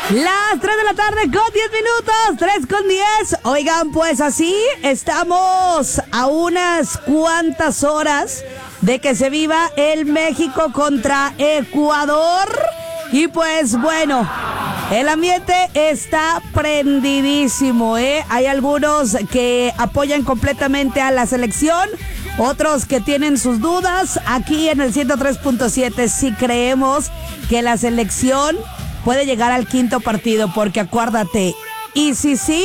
Las 3 de la tarde con 10 minutos, 3:10. Oigan, pues así estamos a unas cuantas horas de que se viva el México contra Ecuador. Y pues bueno, el ambiente está prendidísimo, ¿eh? Hay algunos que apoyan completamente a la selección, otros que tienen sus dudas. Aquí en el 103.7 sí creemos que la selección puede llegar al quinto partido, porque acuérdate, y si sí.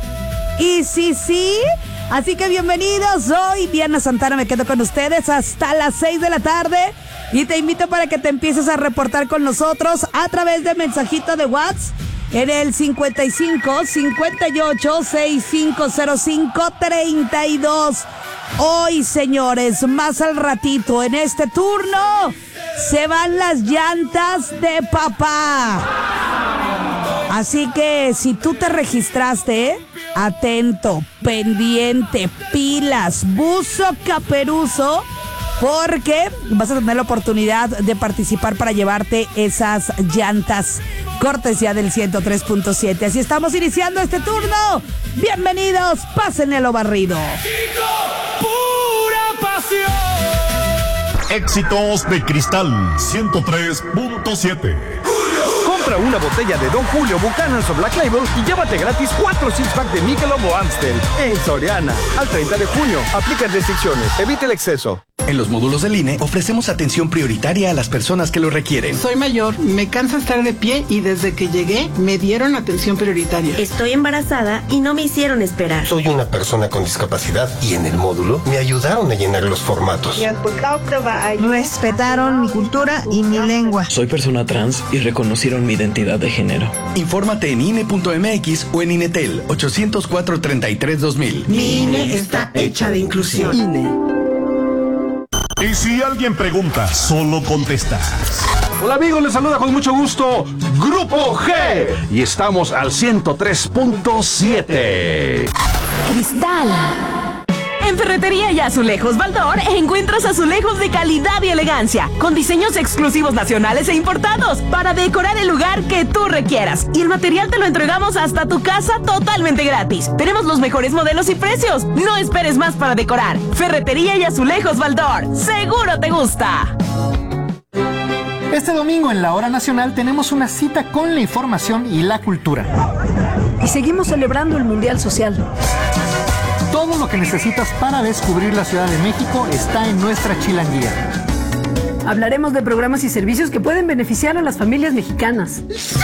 Así que bienvenidos, soy Diana Santana, me quedo con ustedes hasta las 6 de la tarde y te invito para que te empieces a reportar con nosotros a través de mensajito de WhatsApp en el 55 58 6505 32. Hoy, señores, más al ratito en este turno se van las llantas de papá. Así que si tú te registraste, atento, pendiente, pilas, buzo caperuzo, porque vas a tener la oportunidad de participar para llevarte esas llantas, cortesía del 103.7. Así estamos iniciando este turno. Bienvenidos, pásenle lo barrido. Pura pasión. Éxitos de Cristal 103.7. Compra una botella de Don Julio Buchanan's o Black Label y llévate gratis 4 six-pack de Michelob o Amstel en Soriana. Al 30 de junio, aplican restricciones, evite el exceso. En los módulos del INE ofrecemos atención prioritaria a las personas que lo requieren. Soy mayor, me cansa estar de pie y desde que llegué me dieron atención prioritaria. Estoy embarazada y no me hicieron esperar. Soy una persona con discapacidad y en el módulo me ayudaron a llenar los formatos. Respetaron mi cultura y mi lengua. Soy persona trans y reconocieron mi identidad de género. Infórmate en INE.mx o en INETEL 804-33-2000. Mi INE está hecha de inclusión. INE. Y si alguien pregunta, solo contestas. Hola amigos, les saluda con mucho gusto Grupo G y estamos al 103.7. Cristal. En Ferretería y Azulejos Baldor encuentras azulejos de calidad y elegancia, con diseños exclusivos nacionales e importados, para decorar el lugar que tú requieras. Y el material te lo entregamos hasta tu casa totalmente gratis. Tenemos los mejores modelos y precios. No esperes más para decorar. Ferretería y Azulejos Baldor. ¡Seguro te gusta! Este domingo en la Hora Nacional tenemos una cita con la información y la cultura. Y seguimos celebrando el Mundial Social. Todo lo que necesitas para descubrir la Ciudad de México está en nuestra chilanguía. Hablaremos de programas y servicios que pueden beneficiar a las familias mexicanas.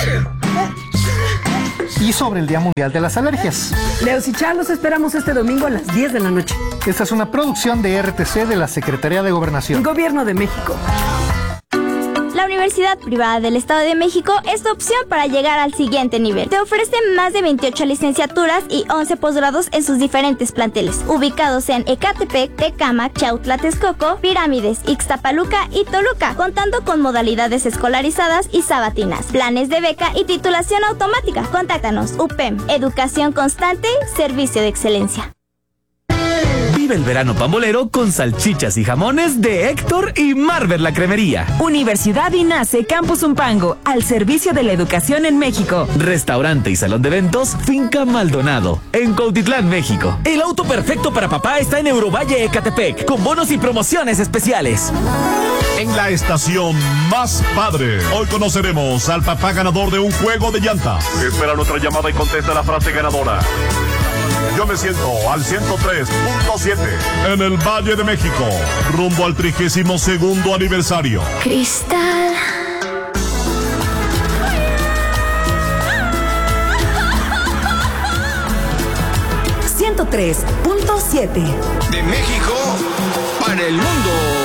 Y sobre el Día Mundial de las Alergias. Leos y Char, los esperamos este domingo a las 10 de la noche. Esta es una producción de RTC de la Secretaría de Gobernación. Gobierno de México. La Universidad Privada del Estado de México es tu opción para llegar al siguiente nivel. Te ofrece más de 28 licenciaturas y 11 posgrados en sus diferentes planteles, ubicados en Ecatepec, Tecámac, Chautla, Texcoco, Pirámides, Ixtapaluca y Toluca, contando con modalidades escolarizadas y sabatinas, planes de beca y titulación automática. Contáctanos. UPEM, educación constante, servicio de excelencia. Vive el verano pambolero con salchichas y jamones de Héctor y Marvel la Cremería. Universidad INACE Campus Umpango, al servicio de la educación en México. Restaurante y salón de eventos Finca Maldonado, en Cuautitlán, México. El auto perfecto para papá está en Eurovalle Ecatepec, con bonos y promociones especiales. En la estación más padre, hoy conoceremos al papá ganador de un juego de llantas. Espera nuestra llamada y contesta la frase ganadora. Yo me siento al 103.7 en el Valle de México, rumbo al 32º aniversario. Cristal. ¡103.7! De México para el mundo.